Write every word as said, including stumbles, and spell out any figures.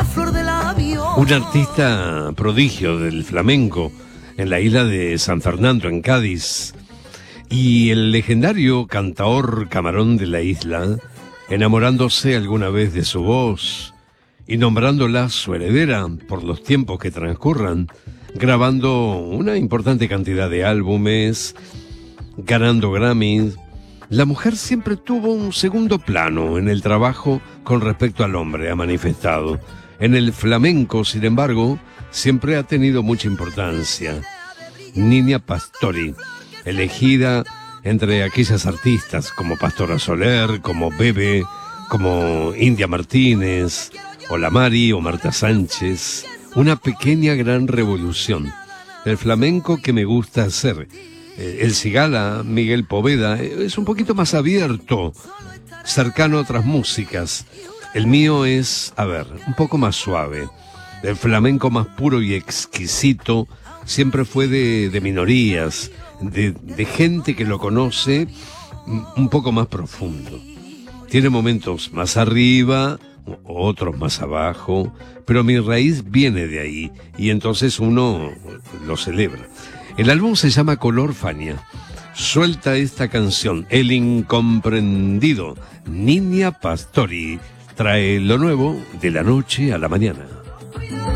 flor de labio. Un artista prodigio del flamenco en la isla de San Fernando, en Cádiz. Y el legendario cantaor Camarón de la isla, enamorándose alguna vez de su voz y nombrándola su heredera por los tiempos que transcurran, grabando una importante cantidad de álbumes, ganando Grammys. La mujer siempre tuvo un segundo plano en el trabajo con respecto al hombre, ha manifestado. En el flamenco, sin embargo, siempre ha tenido mucha importancia. Niña Pastori, elegida entre aquellas artistas como Pastora Soler, como Bebe, como India Martínez, o La Mari o Marta Sánchez. Una pequeña gran revolución. El flamenco que me gusta hacer. El Cigala, Miguel Poveda, es un poquito más abierto, cercano a otras músicas. El mío es, a ver, un poco más suave. El flamenco más puro y exquisito siempre fue de, de minorías, de, de gente que lo conoce un poco más profundo. Tiene momentos más arriba, otros más abajo, pero mi raíz viene de ahí y entonces uno lo celebra. El álbum se llama Color Fania. Suelta esta canción, El Incomprendido. Niña Pastori trae lo nuevo de la noche a la mañana.